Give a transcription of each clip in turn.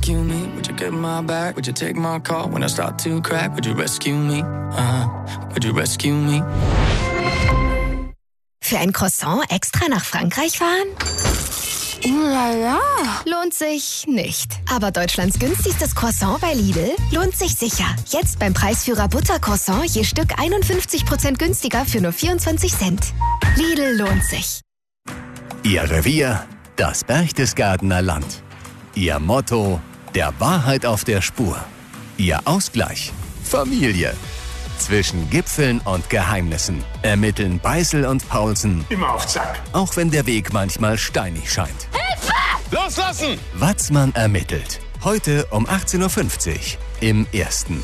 rescue me? Would you get my back? Would you take my call when I start to crack? Would you rescue me? Would you rescue me? Für ein Croissant extra nach Frankreich fahren? Lala. Lohnt sich nicht. Aber Deutschlands günstigstes Croissant bei Lidl lohnt sich sicher. Jetzt beim Preisführer Buttercroissant je Stück 51% günstiger für nur 24 Cent. Lidl lohnt sich. Ihr Revier, das Berchtesgadener Land. Ihr Motto, der Wahrheit auf der Spur. Ihr Ausgleich, Familie. Zwischen Gipfeln und Geheimnissen ermitteln Beißel und Paulsen. Immer auf Zack. Auch wenn der Weg manchmal steinig scheint. Hilfe! Loslassen! Watzmann ermittelt. Heute um 18.50 Uhr im Ersten.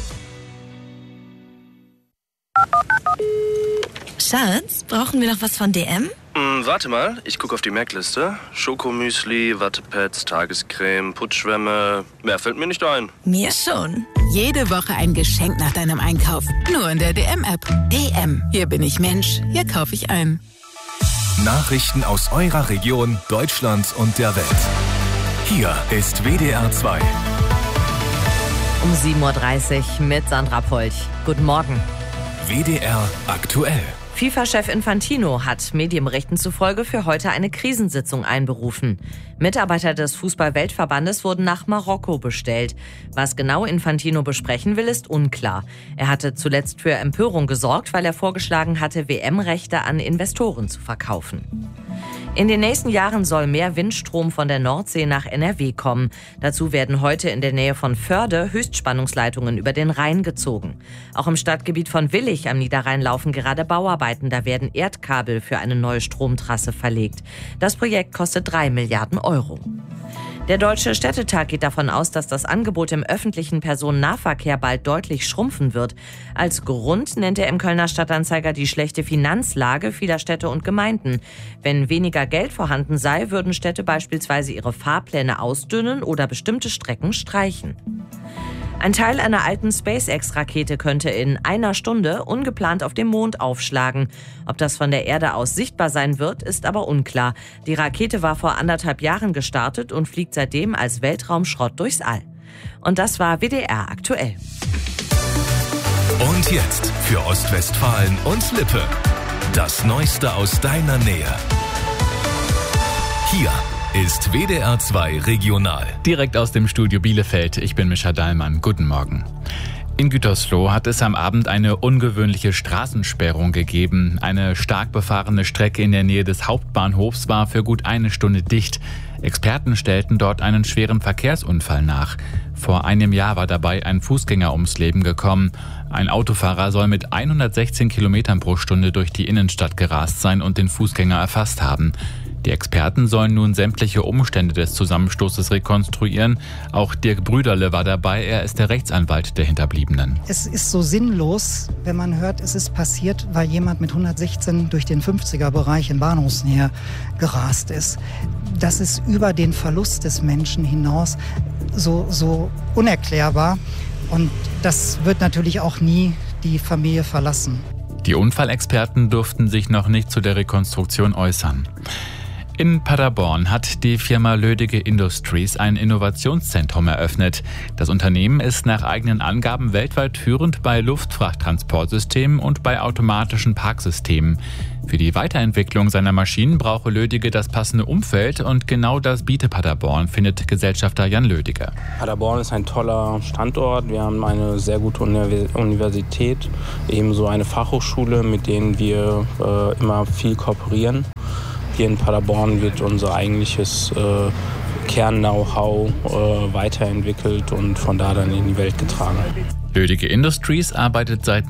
Schatz, brauchen wir noch was von DM? Warte mal, ich gucke auf die Merkliste. Schokomüsli, Wattepads, Tagescreme, Putzschwämme. Mehr fällt mir nicht ein. Mir schon. Jede Woche ein Geschenk nach deinem Einkauf. Nur in der DM-App. DM. Hier bin ich Mensch. Hier kaufe ich ein. Nachrichten aus eurer Region, Deutschland und der Welt. Hier ist WDR 2. Um 7.30 Uhr mit Sandra Polch. Guten Morgen. WDR aktuell. FIFA-Chef Infantino hat Medienberichten zufolge für heute eine Krisensitzung einberufen. Mitarbeiter des Fußball-Weltverbandes wurden nach Marokko bestellt. Was genau Infantino besprechen will, ist unklar. Er hatte zuletzt für Empörung gesorgt, weil er vorgeschlagen hatte, WM-Rechte an Investoren zu verkaufen. In den nächsten Jahren soll mehr Windstrom von der Nordsee nach NRW kommen. Dazu werden heute in der Nähe von Förde Höchstspannungsleitungen über den Rhein gezogen. Auch im Stadtgebiet von Willich am Niederrhein laufen gerade Bauarbeiten. Da werden Erdkabel für eine neue Stromtrasse verlegt. Das Projekt kostet 3 Milliarden Euro. Der Deutsche Städtetag geht davon aus, dass das Angebot im öffentlichen Personennahverkehr bald deutlich schrumpfen wird. Als Grund nennt er im Kölner Stadtanzeiger die schlechte Finanzlage vieler Städte und Gemeinden. Wenn weniger Geld vorhanden sei, würden Städte beispielsweise ihre Fahrpläne ausdünnen oder bestimmte Strecken streichen. Ein Teil einer alten SpaceX-Rakete könnte in einer Stunde ungeplant auf dem Mond aufschlagen. Ob das von der Erde aus sichtbar sein wird, ist aber unklar. Die Rakete war vor 1,5 Jahren gestartet und fliegt seitdem als Weltraumschrott durchs All. Und das war WDR aktuell. Und jetzt für Ostwestfalen und Lippe. Das Neueste aus deiner Nähe. Hier ist WDR 2 Regional. Direkt aus dem Studio Bielefeld. Ich bin Mischa Dahlmann. Guten Morgen. In Gütersloh hat es am Abend eine ungewöhnliche Straßensperrung gegeben. Eine stark befahrene Strecke in der Nähe des Hauptbahnhofs war für gut 1 Stunde dicht. Experten stellten dort einen schweren Verkehrsunfall nach. Vor einem Jahr war dabei ein Fußgänger ums Leben gekommen. Ein Autofahrer soll mit 116 Kilometern pro Stunde durch die Innenstadt gerast sein und den Fußgänger erfasst haben. Die Experten sollen nun sämtliche Umstände des Zusammenstoßes rekonstruieren. Auch Dirk Brüderle war dabei. Er ist der Rechtsanwalt der Hinterbliebenen. Es ist so sinnlos, wenn man hört, es ist passiert, weil jemand mit 116 durch den 50er-Bereich in Bahnhofsnähe gerast ist. Das ist über den Verlust des Menschen hinaus so unerklärbar. Und das wird natürlich auch nie die Familie verlassen. Die Unfallexperten durften sich noch nicht zu der Rekonstruktion äußern. In Paderborn hat die Firma Lödige Industries ein Innovationszentrum eröffnet. Das Unternehmen ist nach eigenen Angaben weltweit führend bei Luftfrachttransportsystemen und bei automatischen Parksystemen. Für die Weiterentwicklung seiner Maschinen brauche Lödige das passende Umfeld und genau das bietet Paderborn, findet Gesellschafter Jan Lödige. Paderborn ist ein toller Standort. Wir haben eine sehr gute Universität, ebenso eine Fachhochschule, mit denen wir immer viel kooperieren. Hier in Paderborn wird unser eigentliches Kern-Know-how weiterentwickelt und von da dann in die Welt getragen. Lödige Industries arbeitet seit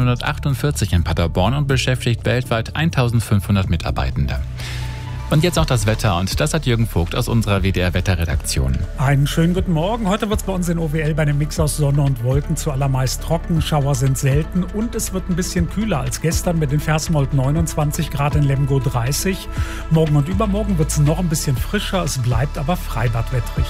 1948 in Paderborn und beschäftigt weltweit 1500 Mitarbeitende. Und jetzt noch das Wetter und das hat Jürgen Vogt aus unserer WDR-Wetterredaktion. Einen schönen guten Morgen. Heute wird es bei uns in OWL bei einem Mix aus Sonne und Wolken zuallermeist trocken. Schauer sind selten und es wird ein bisschen kühler als gestern mit den Versmold 29 Grad, in Lemgo 30. Morgen und übermorgen wird es noch ein bisschen frischer, es bleibt aber freibadwettrig.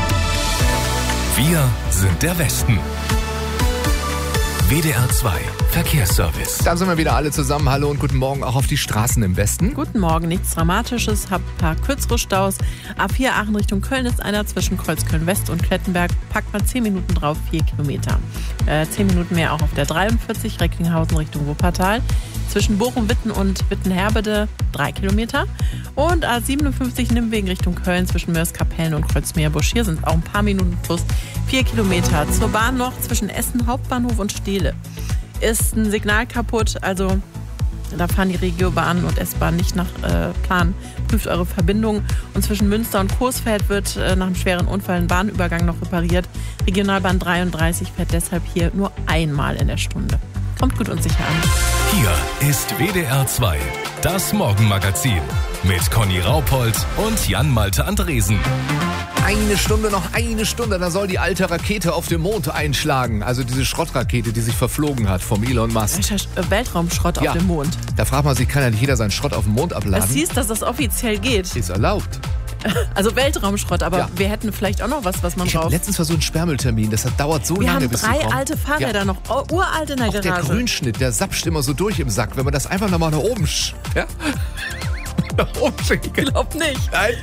Wir sind der Westen. WDR 2 Verkehrsservice. Da sind wir wieder alle zusammen. Hallo und guten Morgen auch auf die Straßen im Westen. Guten Morgen, nichts Dramatisches, hab ein paar kürzere Staus. A4 Aachen Richtung Köln ist einer zwischen Kreuzköln West und Klettenberg. Packt man 10 Minuten drauf, 4 Kilometer. 10 Minuten mehr auch auf der 43 Recklinghausen Richtung Wuppertal. Zwischen Bochum-Witten und Witten-Herbede 3 Kilometer. Und A57 Nimwegen Richtung Köln zwischen Mörs-Kapellen und Kreuzmeerbusch. Hier sind auch ein paar Minuten plus 4 Kilometer. Zur Bahn noch zwischen Essen Hauptbahnhof und Steele. Ist ein Signal kaputt, also da fahren die Regiobahnen und S-Bahnen nicht nach Plan. Prüft eure Verbindung. Und zwischen Münster und Coesfeld wird nach einem schweren Unfall ein Bahnübergang noch repariert. Regionalbahn 33 fährt deshalb hier nur einmal in der Stunde. Kommt gut und sicher an. Hier ist WDR 2, das Morgenmagazin mit Conny Raupold und Jan-Malte Andresen. Eine Stunde, da soll die alte Rakete auf dem Mond einschlagen. Also diese Schrottrakete, die sich verflogen hat vom Elon Musk. Weltraumschrott auf dem Mond. Da fragt man sich, kann ja nicht jeder seinen Schrott auf dem Mond abladen? Es hieß, dass das offiziell geht. Ist erlaubt. Also Weltraumschrott, aber wir hätten vielleicht auch noch was man raus... Letztens war so ein Sperrmeltermin, das dauert so lange, bis wir haben 3 alte Fahrräder noch, uralt in der Garage. Der Grünschnitt, der sapscht immer so durch im Sack, wenn man das einfach nochmal nach oben... nach oben schicken. Ich glaub nicht. Nein.